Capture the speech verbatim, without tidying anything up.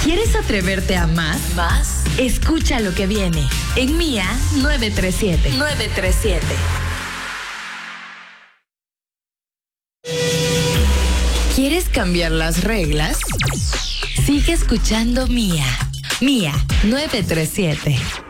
¿Quieres atreverte a más? Más. Escucha lo que viene en Mía nueve tres siete. nueve tres siete. ¿Quieres cambiar las reglas? Sigue escuchando Mía. Mía nueve tres siete.